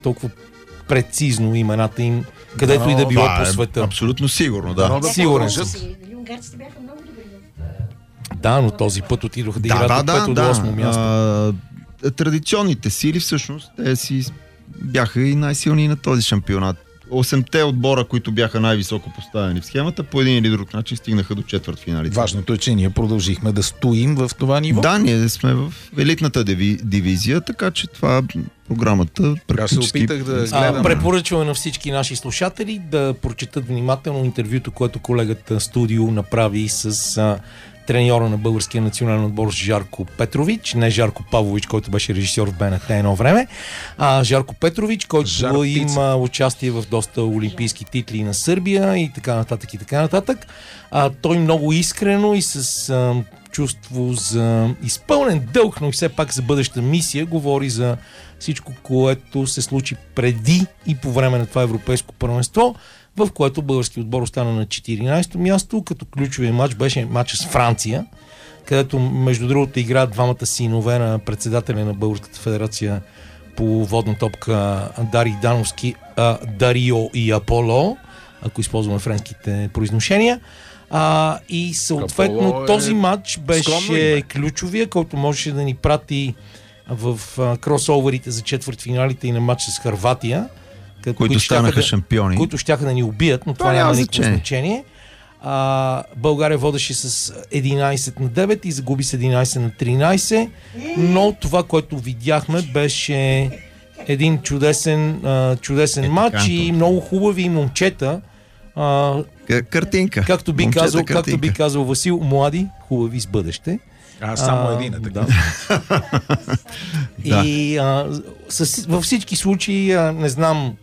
толкова прецизно имената им, където и да било по света. Абсолютно сигурно, да. Сигурен съм. Унгарците бяха много добри. Да, но този път отидоха да играят от 5 до 8 място. Традиционните сили всъщност те си бяха и най-силни на този шампионат. 8-те отбора, които бяха най-високо поставени в схемата, по един или друг начин стигнаха до четвъртфиналите. Важното е, че ние продължихме да стоим в това ниво. Да, ние сме в елитната дивизия, така че това програмата практически... Аз се опитах да гледам. Препоръчваме на всички наши слушатели да прочетат внимателно интервюто, което колегата Студио направи с треньора на българския национален отбор Жарко Петрович, не Жарко Павлович, който беше режисьор в БНТ едно време, а Жарко Петрович, който има участие в доста олимпийски титли на Сърбия и така нататък и така нататък. Той много искрено и с чувство за изпълнен дълг, но и все пак за бъдеща мисия говори за всичко, което се случи преди и по време на това европейско първенство, в което български отбор остана на 14-то място, като ключовия матч беше матча с Франция, където между другото играят двамата синове на председателя на Българската федерация по водна топка Дарий Дановски, Дарио и Аполо, ако използваме френските произношения. И съответно този матч беше ключовия, който можеше да ни прати в кросоверите за четвъртфиналите и на матч с Хърватия, които станаха шампиони. Които щяха да ни убият, но това няма никакво значение. България водеше с 11-9 и загуби с 11-13, но това, което видяхме, беше един чудесен матч и много хубави момчета. Картинка. Както би казал Васил, млади, хубави с бъдеще. Само един е така. И във всички случаи не знам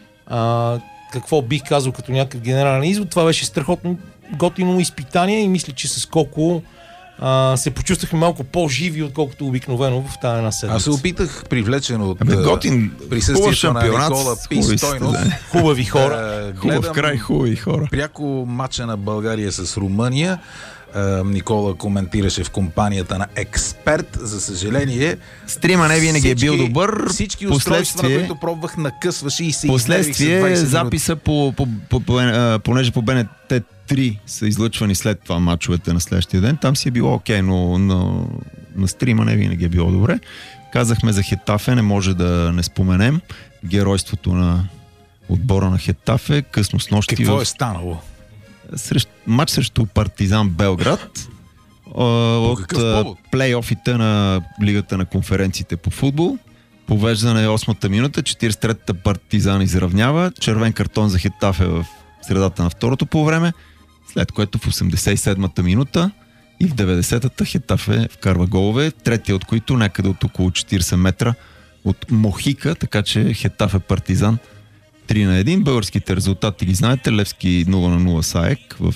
какво бих казал като някакъв генерален извод. Това беше страхотно готино изпитание и мисля, че с колко се почувствахме малко по-живи, отколкото обикновено в тази една седмица. Аз се опитах, привлечен от присъствието на Никола Пистойнов. Хубави хора. Хубав край, хубави хора. Пряко матча на България с Румъния. Никола коментираше в компанията на Експерт. За съжаление, стрима не винаги е бил добър. Всички устройства, на които пробвах, накъсваше и се последствие записа понеже по БНТ 3 са излъчвани след това мачовете на следващия ден. Там си е било окей, но на стрима не винаги е било добре. Казахме за Хетафе, не може да не споменем геройството на отбора на Хетафе. Късно с нощи. Какво е станало? Матч срещу Партизан Белград от плейофите на Лигата на конференциите по футбол. Повеждане 8-та минута, 43-та Партизан изравнява, червен картон за Хетафе в средата на второто полувреме, след което в 87-та минута и в 90-та Хетафе вкарва голове, третия от които някъде от около 40 метра от Мохика, така че Хетафе Партизан 3-1. Българските резултати ги знаете. Левски 0-0 с АЕК в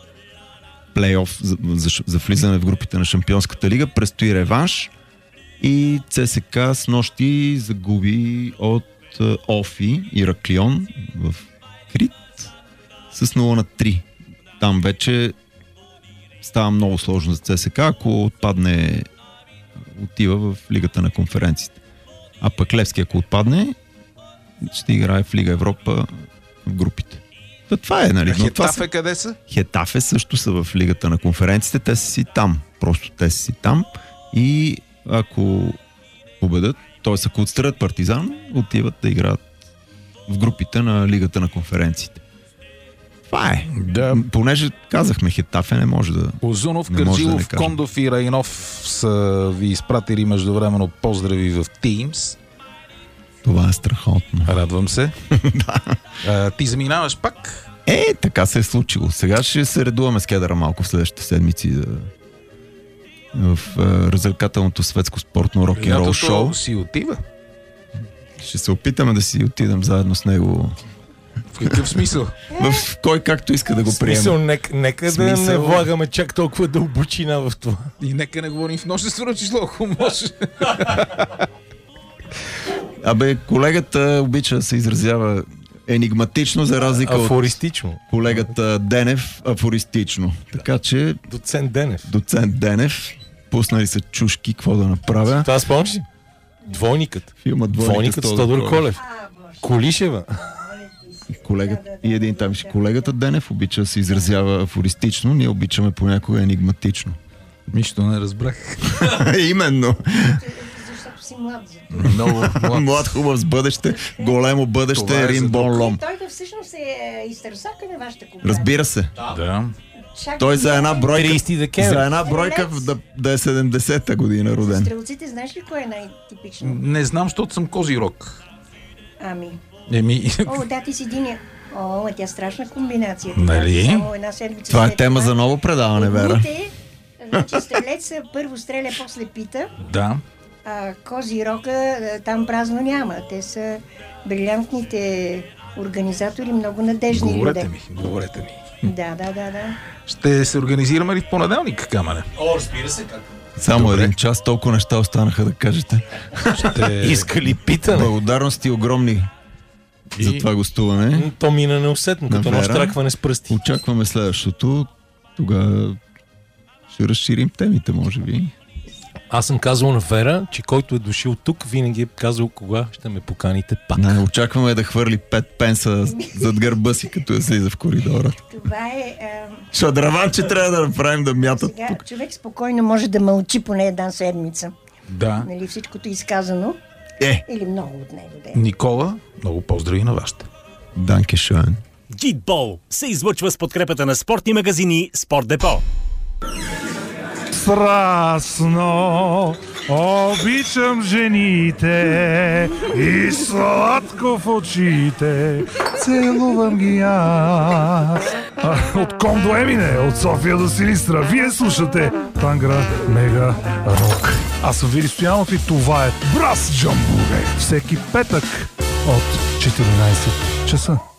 плейоф за влизане в групите на Шампионската лига. Предстои реванш и ЦСК с нощи загуби от Офи Ираклион в Крит с 0-3. Там вече става много сложно за ЦСК, ако отпадне, отива в Лигата на конференциите. А пък Левски, ако отпадне, ще играе в Лига Европа в групите. Това е, нали? Хетафе къде са? Хетафе също са в Лигата на конференциите. Те са си там. Просто те са си там. И ако победят, т.е. ако отстранят Партизан, отиват да играят в групите на Лигата на конференциите. Това е. Да. Понеже казахме Хетафе, не може да... Озунов, Кърджилов, Кондов и Райнов са ви изпратили междувременно поздрави в Teams. Това е страхотно. Радвам се. Ти заминаваш пак? Така се е случило. Сега ще се редуваме с кедъра малко в следващите седмици в развлекателното светско спортно рок-н-рол шоу. Си отива? Ще се опитаме да си отидем заедно с него. В какъв смисъл? В кой както иска да го приеме. Нека да не влагаме чак толкова дълбочина в това. И нека не говорим в множествено число, ако може. Колегата обича да се изразява енигматично, за разлика афористично. От колегата Денев афористично. Така че... Доцент Денев. Пуснали са чушки, какво да направя. Това спомниш ли? Двойникът. Филма Двойникът с Тодор Колев. Колишева. И един там си колегата Денев обича да се изразява афористично, ние обичаме понякога енигматично. Нищо не разбрах. Именно. Защото си млад. Много Млад, хубав с бъдеще, големо бъдеще, Рим Бон Лом. Той да всъщност е изтърсака на вашата компания. Разбира се. Да. Той за една бройка, 30 декември. за една бройка да е 70-та година роден. Стрелците, знаеш ли кой е най-типично? Не знам, защото съм Козирог. Ами. Еми... Да, ти си единия. Тя е страшна комбинация. Нали? Само една седмица Това е след тема за ново предаване, Вера. Едните, значи стрелец първо стреля, после пита. Да. А Козирока там празно няма. Те са брилянтните организатори, много надежни люди. Говорете ми. Да. Ще се организираме ли в понеделник, Камене? Разбира се, как. Само Добре. един час, толкова неща останаха да кажете. Иска ли питане? Благодарности огромни за това гостуване. То мина неусетно, като На нощ Вера. тракване с пръсти. Очакваме следващото. Тогава ще разширим темите, може би. Аз съм казал на Вера, че който е дошъл тук, винаги е казал кога ще ме поканите пак. Не, очакваме да хвърли 5 пенса зад гърба си, като я слиза в коридора. Това е... Шадраванче трябва да направим да мятат Сега тук. човек спокойно може да мълчи поне една седмица. Да. Нали, всичкото изказано. Или много от него да е. Никола, много поздрави на вашата. Данке шоен. Гидбол се излъчва с подкрепата на спортни магазини Спорт Депо. Страстно обичам жените и сладко в очите целувам ги аз. От Ком до Емине, от София до Силистра, вие слушате Тангра Мега Рок. Аз съм Вили Стоянов и това е Брас Джамбуре. Всеки петък от 14 часа.